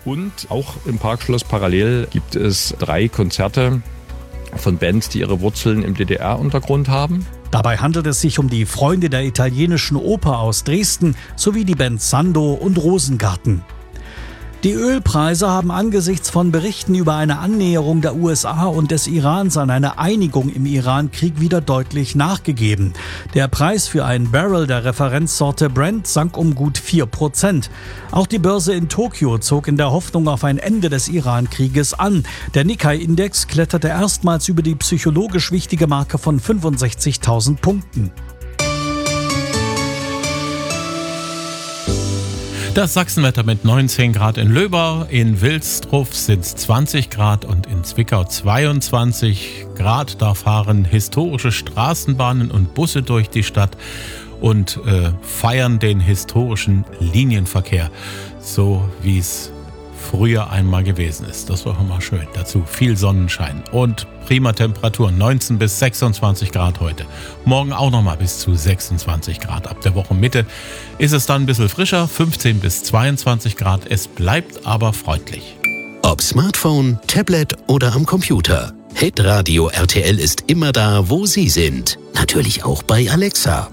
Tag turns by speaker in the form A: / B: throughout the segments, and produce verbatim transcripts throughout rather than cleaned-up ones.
A: Und auch im Parkschloss parallel gibt es drei Konzerte von Bands, die ihre Wurzeln im D D R-Untergrund haben.
B: Dabei handelt es sich um die Freunde der italienischen Oper aus Dresden sowie die Band Sando und Rosengarten. Die Ölpreise haben angesichts von Berichten über eine Annäherung der U S A und des Irans an eine Einigung im Iran-Krieg wieder deutlich nachgegeben. Der Preis für einen Barrel der Referenzsorte Brent sank um gut vier Prozent. Auch die Börse in Tokio zog in der Hoffnung auf ein Ende des Iran-Krieges an. Der Nikkei-Index kletterte erstmals über die psychologisch wichtige Marke von fünfundsechzigtausend Punkten.
C: Das Sachsenwetter mit neunzehn Grad in Löber, in Wilsdruff sind es zwanzig Grad und in Zwickau zweiundzwanzig Grad. Da fahren historische Straßenbahnen und Busse durch die Stadt und äh, feiern den historischen Linienverkehr, so wie es früher einmal gewesen ist. Das war schon mal schön. Dazu viel Sonnenschein und prima Temperaturen, neunzehn bis sechsundzwanzig Grad heute. Morgen auch nochmal bis zu sechsundzwanzig Grad. Ab der Wochenmitte ist es dann ein bisschen frischer, fünfzehn bis zweiundzwanzig Grad. Es bleibt aber freundlich.
D: Ob Smartphone, Tablet oder am Computer. Hitradio R T L ist immer da, wo Sie sind. Natürlich auch bei Alexa.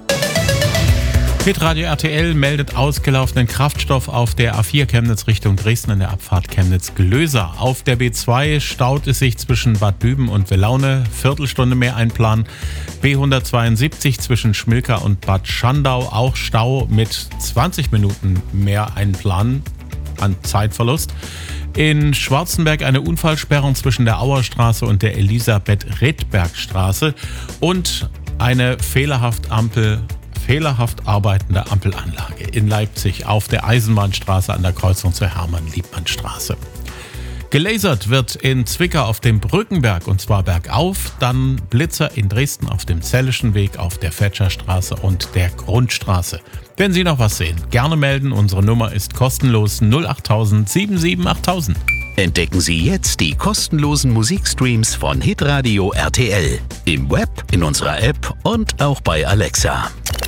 C: Hitradio R T L meldet ausgelaufenen Kraftstoff auf der A vier Chemnitz Richtung Dresden in der Abfahrt Chemnitz-Glöser. Auf der B zwei staut es sich zwischen Bad Büben und Welaune. Viertelstunde mehr einplanen. B hundertzweiundsiebzig zwischen Schmilka und Bad Schandau. Auch Stau mit zwanzig Minuten mehr einplanen an Zeitverlust. In Schwarzenberg eine Unfallsperrung zwischen der Auerstraße und der Elisabeth-Redberg-Straße. Und eine fehlerhaft Ampel fehlerhaft arbeitende Ampelanlage in Leipzig auf der Eisenbahnstraße an der Kreuzung zur Hermann-Liebmann-Straße. Gelasert wird in Zwickau auf dem Brückenberg und zwar bergauf, dann Blitzer in Dresden auf dem Zellischen Weg, auf der Fetscherstraße und der Grundstraße. Wenn Sie noch was sehen, gerne melden. Unsere Nummer ist kostenlos null acht null sieben sieben acht null null null.
D: Entdecken Sie jetzt die kostenlosen Musikstreams von Hitradio R T L. Im Web, in unserer App und auch bei Alexa.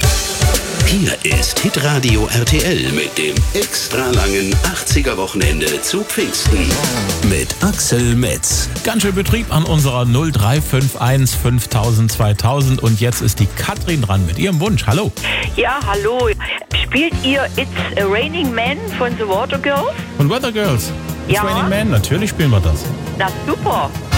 D: Hier ist Hitradio R T L mit dem extra langen achtziger-Wochenende zu Pfingsten. Mit Axel Metz.
C: Ganz schön Betrieb an unserer null drei fünf eins fünftausend zweitausend. Und jetzt ist die Katrin dran mit ihrem Wunsch. Hallo.
E: Ja, hallo. Spielt ihr It's a Raining Man von The Water Girls?
C: Von Weather Girls. It's
E: Ja.
C: Raining Man, natürlich spielen wir das.
E: Na super.